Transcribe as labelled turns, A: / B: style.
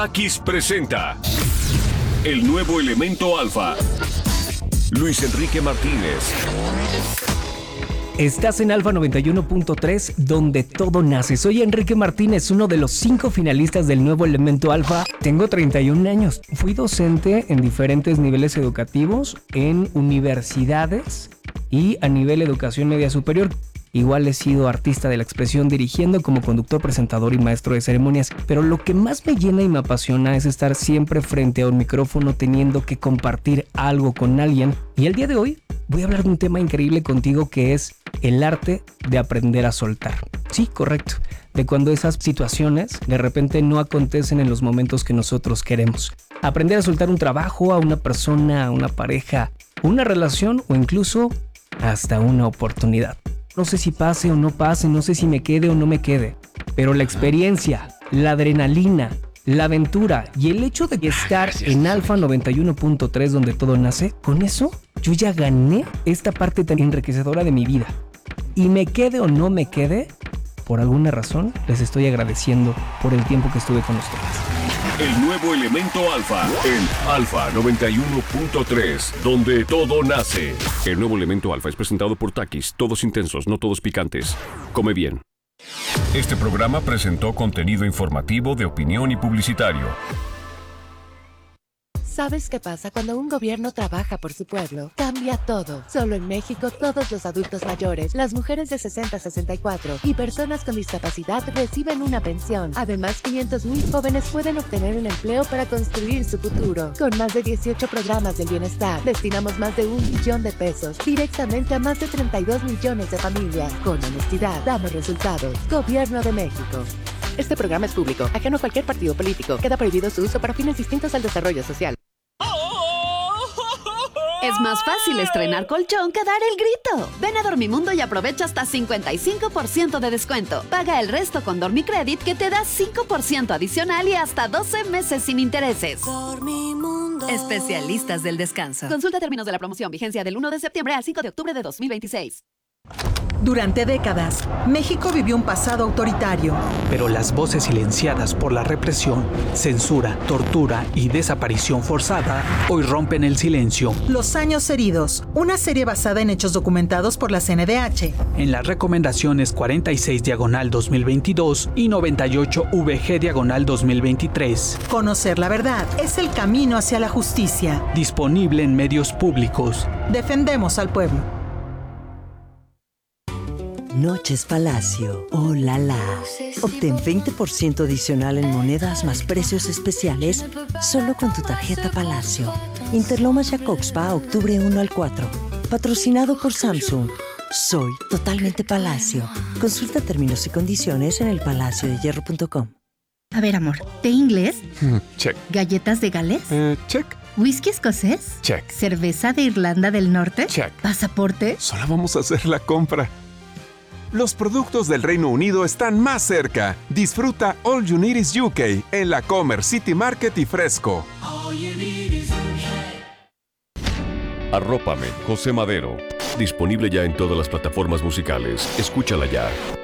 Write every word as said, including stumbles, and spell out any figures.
A: Takis presenta el nuevo elemento alfa. Luis Enrique Martínez.
B: Estás en Alfa noventa y uno punto tres, donde todo nace. Soy Enrique Martínez, uno de los cinco finalistas del nuevo elemento alfa. Tengo treinta y un años. Fui docente en diferentes niveles educativos, en universidades y a nivel de educación media superior. Igual he sido artista de la expresión, dirigiendo como conductor, presentador y maestro de ceremonias. Pero lo que más me llena y me apasiona es estar siempre frente a un micrófono, teniendo que compartir algo con alguien. Y el día de hoy voy a hablar de un tema increíble contigo, que es el arte de aprender a soltar. Sí, correcto. De cuando esas situaciones de repente no acontecen en los momentos que nosotros queremos. Aprender a soltar un trabajo, a una persona, a una pareja, una relación o incluso hasta una oportunidad. No sé si pase o no pase, no sé si me quede o no me quede, pero la experiencia, la adrenalina, la aventura y el hecho de estar en Alfa noventa y uno punto tres, donde todo nace, con eso yo ya gané esta parte tan enriquecedora de mi vida. Y me quede o no me quede, por alguna razón les estoy agradeciendo por el tiempo que estuve con ustedes.
A: El nuevo elemento alfa en Alfa noventa y uno punto tres, donde todo nace. El nuevo elemento alfa es presentado por Takis, todos intensos, no todos picantes. Come bien. Este programa presentó contenido informativo, de opinión y publicitario.
C: ¿Sabes qué pasa cuando un gobierno trabaja por su pueblo? Cambia todo. Solo en México, todos los adultos mayores, las mujeres de sesenta a sesenta y cuatro y personas con discapacidad reciben una pensión. Además, quinientos mil jóvenes pueden obtener un empleo para construir su futuro. Con más de dieciocho programas del bienestar, destinamos más de un billón de pesos directamente a más de treinta y dos millones de familias. Con honestidad, damos resultados. Gobierno de México. Este programa es público, ajeno a cualquier partido político. Queda prohibido su uso para fines distintos al desarrollo social.
D: Es más fácil estrenar colchón que dar el grito. Ven a Dormimundo y aprovecha hasta cincuenta y cinco por ciento de descuento. Paga el resto con Dormicredit, que te da cinco por ciento adicional y hasta doce meses sin intereses. Dormimundo. Especialistas del descanso. Consulta términos de la promoción. Vigencia del uno de septiembre al cinco de octubre de dos mil veintiséis.
E: Durante décadas, México vivió un pasado autoritario.
F: Pero las voces silenciadas por la represión, censura, tortura y desaparición forzada hoy rompen el silencio.
E: Los años heridos, una serie basada en hechos documentados por la C N D H.
F: En las recomendaciones cuarenta y seis diagonal dos mil veintidós y noventa y ocho V G diagonal dos mil veintitrés.
E: Conocer la verdad es el camino hacia la justicia.
F: Disponible en medios públicos.
E: Defendemos al pueblo.
G: Noches Palacio. ¡Oh, la, la! Obtén veinte por ciento adicional en monedas más precios especiales solo con tu tarjeta Palacio. Interlomas Jacobspa, octubre uno al cuatro. Patrocinado por Samsung. Soy totalmente Palacio. Consulta términos y condiciones en el palacio de hierro punto com.
H: A ver, amor, ¿té inglés?
I: Check.
H: ¿Galletas de Gales?
I: Eh, check.
H: ¿Whisky escocés?
I: Check.
H: ¿Cerveza de Irlanda del Norte?
I: Check.
H: ¿Pasaporte?
I: Solo vamos a hacer la compra. Los productos del Reino Unido están más cerca. Disfruta All You Need Is U K en la Comer City Market y Fresco.
A: Arrópame, José Madero. Disponible ya en todas las plataformas musicales. Escúchala ya.